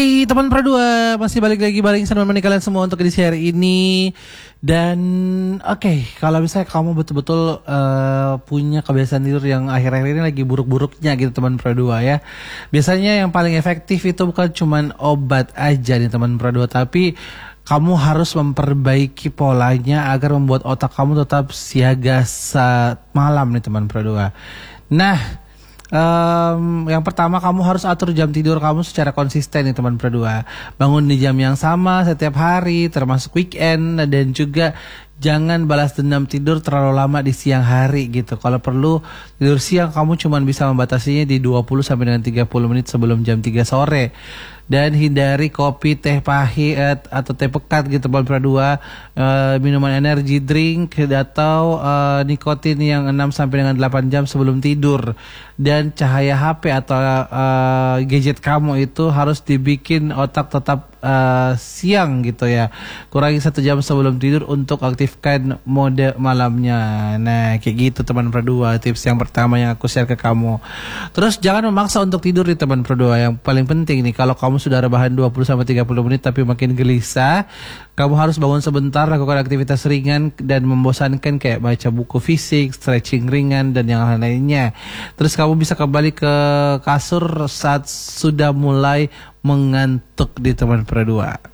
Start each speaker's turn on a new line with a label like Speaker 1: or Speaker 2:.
Speaker 1: Hai teman Pro 2, masih balik lagi bareng sama menemani kalian semua untuk edisi hari ini. Dan kalau misalnya kamu betul-betul punya kebiasaan tidur yang akhir-akhir ini lagi buruk-buruknya gitu teman Pro 2 ya. Biasanya yang paling efektif itu bukan cuman obat aja nih teman Pro 2, tapi kamu harus memperbaiki polanya agar membuat otak kamu tetap siaga saat malam nih teman Pro 2. Nah, yang pertama kamu harus atur jam tidur kamu secara konsisten nih teman Pro 2. Bangun di jam yang sama setiap hari termasuk weekend, dan juga jangan balas dendam tidur terlalu lama di siang hari gitu. Kalau perlu tidur siang kamu cuma bisa membatasinya di 20 sampai dengan 30 menit sebelum jam 3 sore. Dan hindari kopi, teh pahit atau teh pekat gitu teman Pro 2, minuman energy drink atau nikotin yang 6 sampai dengan 8 jam sebelum tidur. Dan cahaya HP atau gadget kamu itu harus dibikin otak tetap siang gitu ya. Kurangi 1 jam sebelum tidur untuk aktifkan mode malamnya. Nah kayak gitu teman Pro 2, tips yang pertama yang aku share ke kamu. Terus jangan memaksa untuk tidur nih teman Pro 2. Yang paling penting nih, kalau kamu sudah rebahan 20-30 menit tapi makin gelisah, kamu harus bangun sebentar, lakukan aktivitas ringan dan membosankan kayak baca buku fisik, stretching ringan, dan yang lain-lainnya. Terus kamu bisa kembali ke kasur saat sudah mulai mengantuk di teman Pro 2.